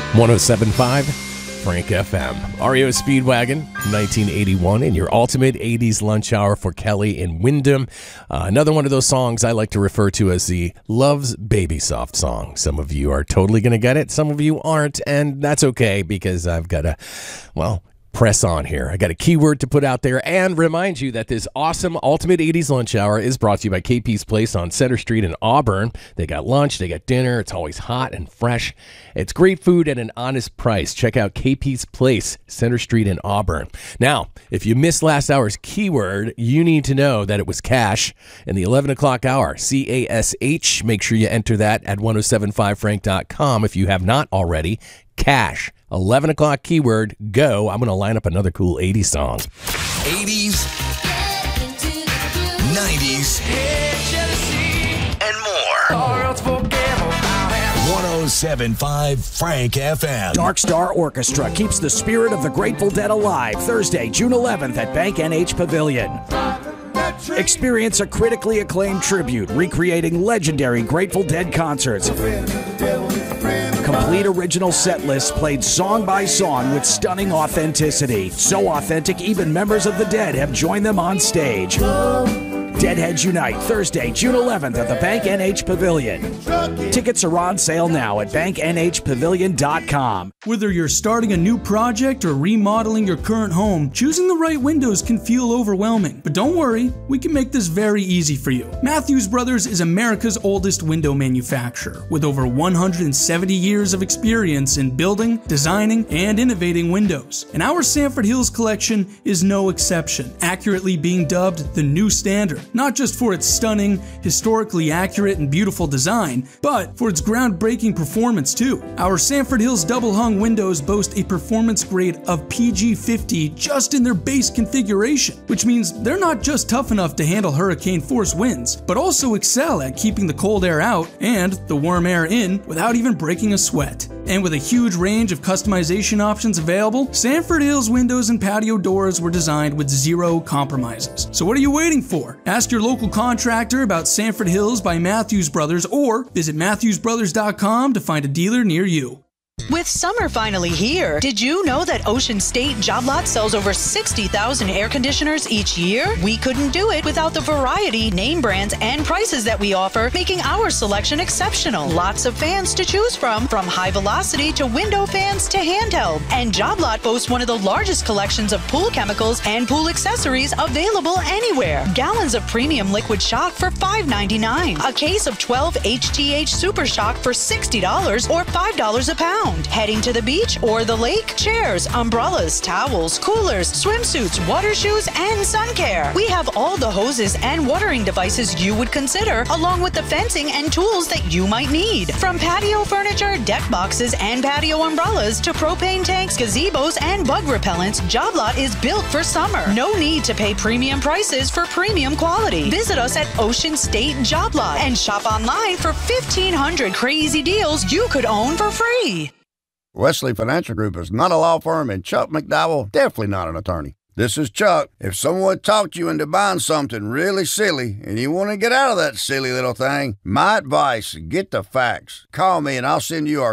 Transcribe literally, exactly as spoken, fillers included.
one oh seven point five Frank F M. R E O Speedwagon, nineteen eighty-one, in your ultimate eighties lunch hour for Kelly in Wyndham. Uh, another one of those songs I like to refer to as the Love's Baby Soft song. Some of you are totally going to get it. Some of you aren't, and that's okay because I've got to, well, press on here. I got a keyword to put out there and remind you that this awesome Ultimate eighties Lunch Hour is brought to you by K P's Place on Center Street in Auburn. They got lunch, they got dinner. It's always hot and fresh. It's great food at an honest price. Check out K P's Place, Center Street in Auburn. Now, if you missed last hour's keyword, you need to know that it was cash in the eleven o'clock hour. C A S H. Make sure you enter that at ten seventy-five frank dot com if you have not already. Cash. eleven o'clock keyword, go. I'm going to line up another cool eighties song. eighties, nineties, and more. one oh seven point five Frank F M. Dark Star Orchestra keeps the spirit of the Grateful Dead alive Thursday, June eleventh at Bank N H Pavilion. Experience a critically acclaimed tribute recreating legendary Grateful Dead concerts. Complete original set lists played song by song with stunning authenticity. So authentic, even members of the Dead have joined them on stage. Deadheads Unite, Thursday, June eleventh at the Bank N H Pavilion. Tickets are on sale now at bank n h pavilion dot com. Whether you're starting a new project or remodeling your current home, choosing the right windows can feel overwhelming. But don't worry, we can make this very easy for you. Matthews Brothers is America's oldest window manufacturer, with over one hundred seventy years of experience in building, designing, and innovating windows. And our Sanford Hills collection is no exception, accurately being dubbed the new standard. Not just for its stunning, historically accurate, and beautiful design, but for its groundbreaking performance too. Our Sanford Hills double-hung windows boast a performance grade of P G fifty just in their base configuration, which means they're not just tough enough to handle hurricane force winds, but also excel at keeping the cold air out and the warm air in without even breaking a sweat. And with a huge range of customization options available, Sanford Hills windows and patio doors were designed with zero compromises. So what are you waiting for? Ask your local contractor about Sanford Hills by Matthews Brothers or visit matthews brothers dot com to find a dealer near you. With summer finally here, did you know that Ocean State Job Lot sells over sixty thousand air conditioners each year? We couldn't do it without the variety, name brands, and prices that we offer, making our selection exceptional. Lots of fans to choose from, from high velocity to window fans to handheld. And Job Lot boasts one of the largest collections of pool chemicals and pool accessories available anywhere. Gallons of premium liquid shock for five ninety-nine. A case of twelve H T H Super Shock for sixty dollars or five dollars a pound. Heading to the beach or the lake? Chairs, umbrellas, towels, coolers, swimsuits, water shoes, and sun care. We have all the hoses and watering devices you would consider, along with the fencing and tools that you might need. From patio furniture, deck boxes, and patio umbrellas to propane tanks, gazebos, and bug repellents, Job Lot is built for summer. No need to pay premium prices for premium quality. Visit us at Ocean State Job Lot and shop online for fifteen hundred crazy deals you could own for free. Wesley Financial Group is not a law firm, and Chuck McDowell definitely not an attorney. This is Chuck. If someone talked you into buying something really silly and you want to get out of that silly little thing, my advice, get the facts. Call me and I'll send you our